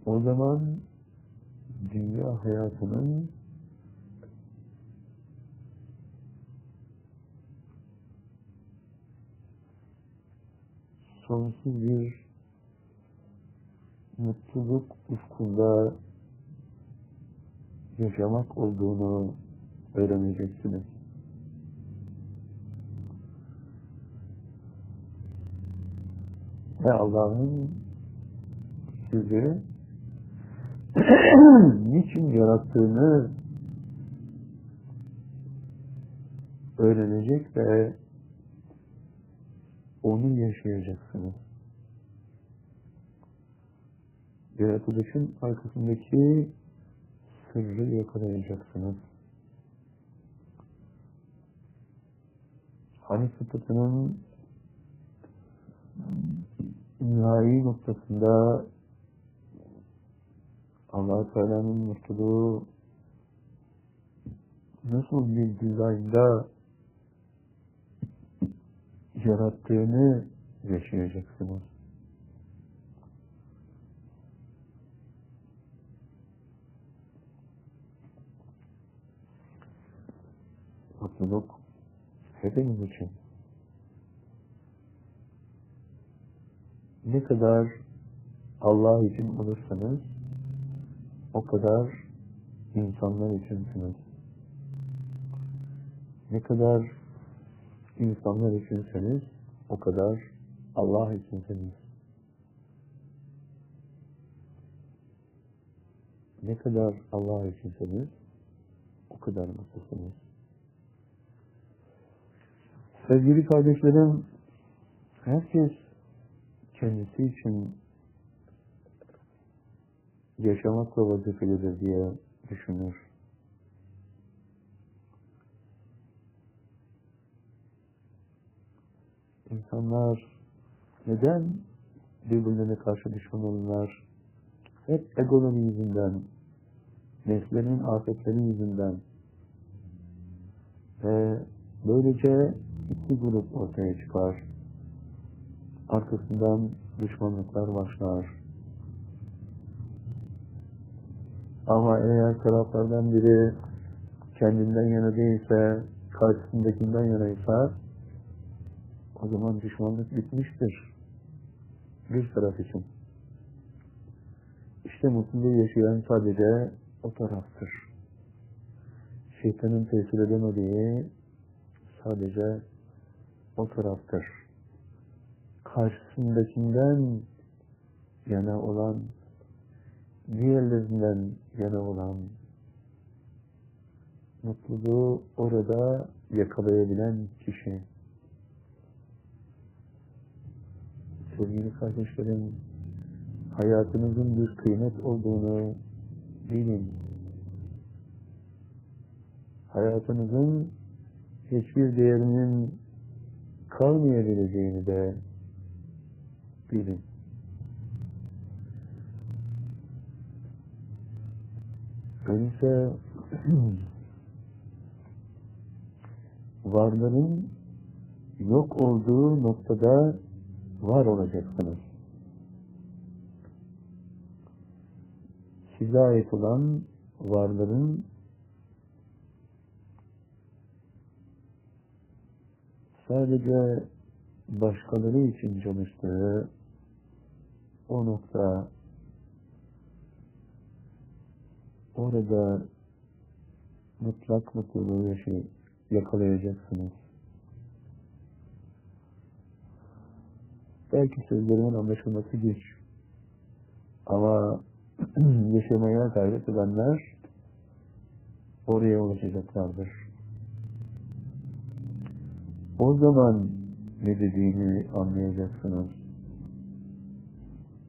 O zaman dünya hayatının sonsuz bir mutluluk ufkunda yaşamak olduğunu öğreneceksiniz. Ve Allah'ın sizi niçin yarattığını öğrenecek ve onu yaşayacaksınız. Yaratılışın arkasındaki sırrı yakalayacaksınız. Hani sıfatının nihai noktasında Allah-u Teala'nın mutluluğu nasıl bir dizaynda yarattığını yaşayacaksınız. Mutluluk hepimiz için. Ne kadar Allah için olursanız o kadar insanlar içinsiniz. Ne kadar insanlar içinseniz o kadar Allah içinsiniz. Ne kadar Allah içinseniz o kadar mutlusunuz. Sevgili kardeşlerim, herkes kendisi için yaşamakla vazifelidir diye düşünür. İnsanlar neden birbirlerine karşı düşman olurlar? Hep egoları yüzünden, nefslerinin afetleri yüzünden ve böylece iki grup ortaya çıkar. Arkasından düşmanlıklar başlar. Ama eğer taraflardan biri kendinden yana değilse, karşısındakinden yanaysa o zaman düşmanlık bitmiştir bir taraf için. İşte mutluluğu yaşayan sadece o taraftır. Şeytanın tesir edemediği sadece o taraftır. Karşısındakinden yana olan, diğerlerinden yana olan mutluluğu orada yakalayabilen kişi. Sevgili kardeşlerim, hayatınızın bir kıymet olduğunu bilin. Hayatınızın hiçbir değerinin kalmayabileceğini de bilin. Öyleyse varlığın yok olduğu noktada var olacaksınız. Size ait olan varlığın sadece başkaları için çalıştığı o nokta, orada mutlak mutluluğu yakalayacaksınız. Belki sözlerimin anlaşılması güç. Ama yaşamaya gayret edenler oraya ulaşacaklardır. O zaman ne dediğini anlayacaksınız.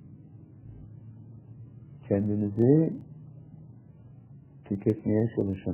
Kendinizi tüketmeye çalışın.